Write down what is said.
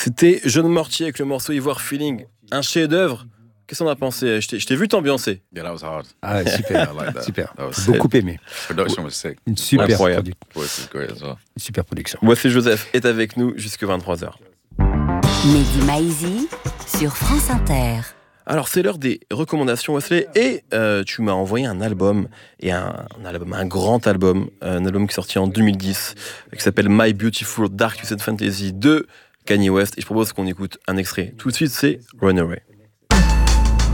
C'était John Mortier avec le morceau Ivoire Feeling, un chef-d'œuvre. Qu'est-ce qu'on a pensé? Je t'ai vu t'ambiancer. Yeah, that was hard. Ah, super, I like that. super. That was J'ai sick. beaucoup aimé. Production was sick. Une super, Incroyable. Voice was great as well. une super production. Voici Joseph est avec nous jusqu'à 23h. Mehdi Maizi sur France Inter. Alors c'est l'heure des recommandations Wesley et tu m'as envoyé un album et un grand album, un album qui est sorti en 2010 qui s'appelle My Beautiful Dark Twisted Fantasy de Kanye West et je propose qu'on écoute un extrait. Tout de suite c'est Runaway.